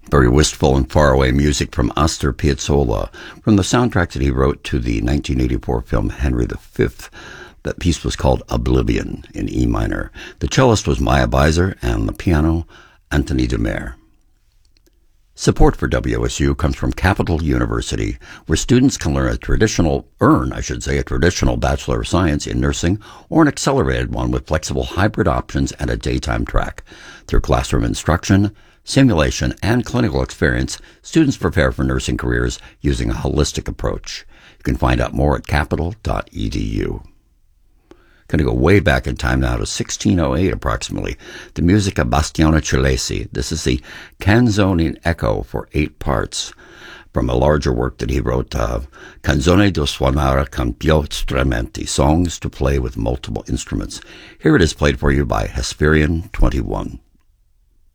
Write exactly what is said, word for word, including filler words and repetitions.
Very wistful and faraway music from Astor Piazzolla, from the soundtrack that he wrote to the nineteen eighty-four film Henry the Fifth. That piece was called Oblivion in E minor. The cellist was Maya Beiser, and the piano, Anthony DeMare. Support for W S U comes from Capital University, where students can learn a traditional, earn, I should say, a traditional Bachelor of Science in nursing or an accelerated one with flexible hybrid options and a daytime track. Through classroom instruction, simulation, and clinical experience, students prepare for nursing careers using a holistic approach. You can find out more at capital dot e d u. Going to go way back in time now to sixteen oh eight approximately. The music of Bastiano Cilesi. This is the Canzone in Echo for eight parts from a larger work that he wrote, uh, Canzone da suonare con più strumenti, songs to play with multiple instruments. Here it is played for you by Hesperian twenty-one.